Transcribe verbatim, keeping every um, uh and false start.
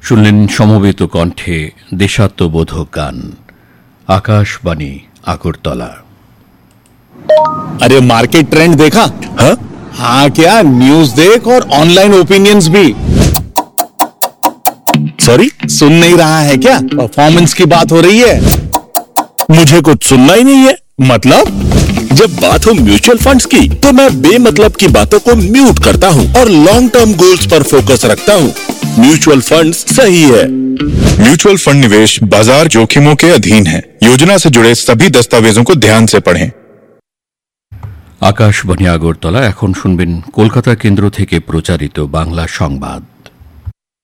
শুনলেন সমবেত কণ্ঠে দেশাত্মবোধক গান आकाशवाणी আগরতলা। अरे मार्केट ट्रेंड देखा? हाँ हाँ क्या न्यूज देख और ऑनलाइन ओपिनियंस भी। सॉरी, सुन नहीं रहा है क्या? परफॉर्मेंस की बात हो रही है। मुझे कुछ सुनना ही नहीं है। मतलब जब बात हो म्यूचुअल फंड्स की तो मैं बेमतलब की बातों को म्यूट करता हूँ और लॉन्ग टर्म गोल्स पर फोकस रखता हूँ। म्यूचुअल फंड्स सही है। म्यूचुअल फंड निवेश बाजार जोखिमों के अधीन है। योजना से जुड़े सभी दस्तावेजों को ध्यान से पढ़ें। आकाशवाणी আগরতলা। এখন শুনবেন কলকাতা কেন্দ্র থেকে প্রচারিত বাংলা সংবাদ।